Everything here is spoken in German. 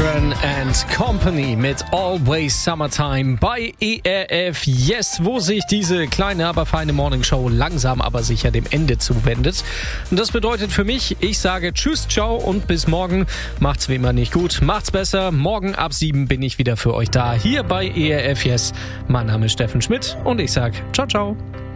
Akron and Company mit Always Summertime bei ERF Yes, wo sich diese kleine, aber feine Morningshow langsam, aber sicher dem Ende zuwendet. Und das bedeutet für mich, ich sage Tschüss, ciao und bis morgen. Macht's wie immer nicht gut, macht's besser. Morgen ab 7 bin ich wieder für euch da, hier bei ERF Yes. Mein Name ist Steffen Schmidt und ich sag ciao, ciao.